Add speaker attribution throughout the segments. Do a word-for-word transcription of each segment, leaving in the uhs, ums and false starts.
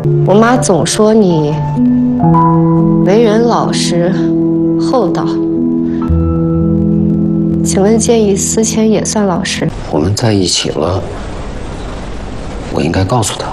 Speaker 1: 我妈总说你为人老实厚道，请问建议思谦也算老实？
Speaker 2: 我们在一起了，我应该告诉他。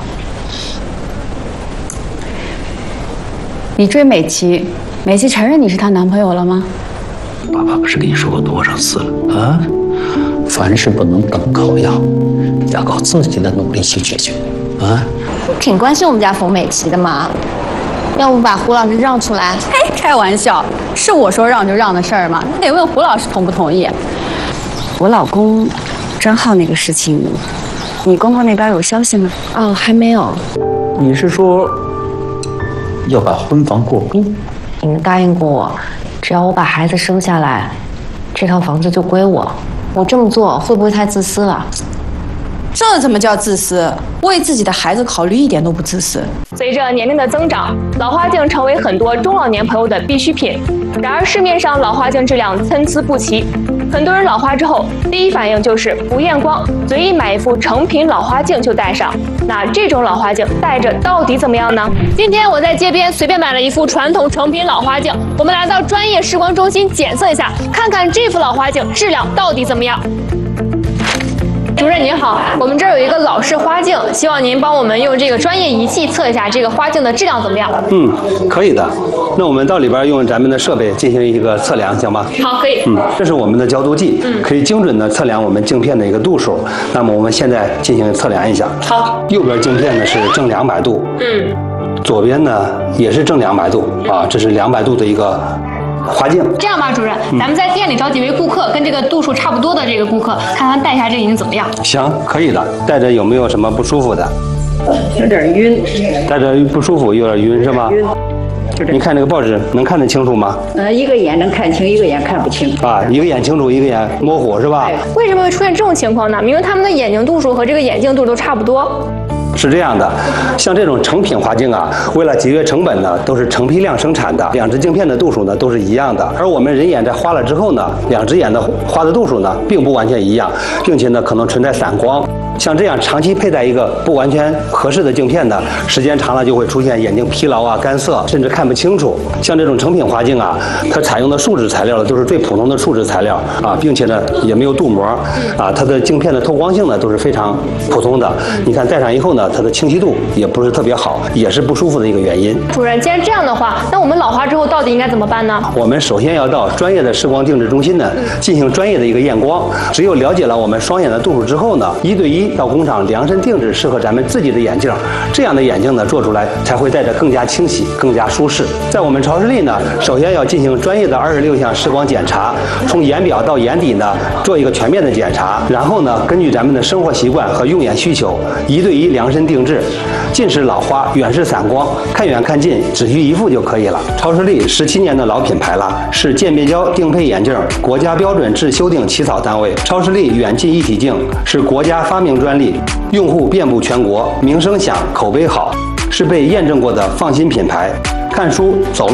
Speaker 3: 你追美琪，美琪承认你是她男朋友了吗？
Speaker 2: 爸爸不是跟你说过多少次了啊？凡事不能等靠要，要靠自己的努力去解决啊！
Speaker 1: 挺关心我们家冯美琪的嘛，要不把胡老师让出来？
Speaker 3: 嘿，开玩笑，是我说让就让的事儿吗？你得问胡老师同不同意。我老公张浩那个事情，你公公那边有消息吗？
Speaker 1: 哦，还没有。
Speaker 2: 你是说要把婚房过户？
Speaker 1: 你们答应过我，只要我把孩子生下来，这套房子就归我。我这么做会不会太自私了？
Speaker 4: 这怎么叫自私？为自己的孩子考虑一点都不自私。
Speaker 5: 随着年龄的增长，老花镜成为很多中老年朋友的必需品。然而市面上老花镜质量参差不齐，很多人老花之后第一反应就是不验光，随意买一副成品老花镜就戴上。那这种老花镜戴着到底怎么样呢？今天我在街边随便买了一副传统成品老花镜，我们来到专业视光中心检测一下，看看这副老花镜质量到底怎么样。主任您好，我们这儿有一个老式花镜，希望您帮我们用这个专业仪器测一下这个花镜的质量怎么样？
Speaker 6: 嗯，可以的。那我们到里边用咱们的设备进行一个测量，行吗？
Speaker 5: 好，可以。
Speaker 6: 嗯，这是我们的焦度计，嗯，可以精准的测量我们镜片的一个度数。那么我们现在进行测量一下。
Speaker 5: 好。
Speaker 6: 右边镜片呢是正两百度，
Speaker 5: 嗯，
Speaker 6: 左边呢也是正两百度啊，这是两百度的一个花镜。
Speaker 5: 这样吧，主任，咱们在店里找几位顾客，跟这个度数差不多的这个顾客，看他戴下这个眼镜怎么样？
Speaker 6: 行，可以的。戴着有没有什么不舒服的？
Speaker 7: 有点晕。
Speaker 6: 戴着不舒服，有点晕是吧？晕。你看这个报纸能看得清楚吗？
Speaker 7: 呃，一个眼能看清，一个眼看不清。
Speaker 6: 啊，一个眼清楚，一个眼模糊是吧？
Speaker 5: 为什么会出现这种情况呢？明明他们的眼睛度数和这个眼镜度都差不多。
Speaker 6: 是这样的，像这种成品花镜啊，为了节约成本呢，都是成批量生产的，两只镜片的度数呢都是一样的。而我们人眼在花了之后呢，两只眼的花的度数呢并不完全一样，并且呢可能存在散光。像这样长期佩戴一个不完全合适的镜片呢，时间长了就会出现眼睛疲劳啊、干涩，甚至看不清楚。像这种成品花镜啊，它采用的树脂材料呢都是最普通的树脂材料啊，并且呢也没有镀膜啊，它的镜片的透光性呢都是非常普通的。你看戴上以后呢，它的清晰度也不是特别好，也是不舒服的一个原因。
Speaker 5: 主任，既然这样的话，那我们老花之后到底应该怎么办呢？
Speaker 6: 我们首先要到专业的视光定制中心呢进行专业的一个验光。只有了解了我们双眼的度数之后呢，一对一到工厂量身定制适合咱们自己的眼镜，这样的眼镜呢做出来才会戴着更加清晰、更加舒适。在我们超视力呢，首先要进行专业的二十六项视光检查，从眼表到眼底呢做一个全面的检查，然后呢根据咱们的生活习惯和用眼需求，一对一量身定制。近视老花，远视散光，看远看近只需一副就可以了。超视力十七年的老品牌了，是鉴别胶定配眼镜国家标准制修订起草单位。超视力远近一体镜是国家发明专利，用户遍布全国，名声响，口碑好，是被验证过的放心品牌。看书走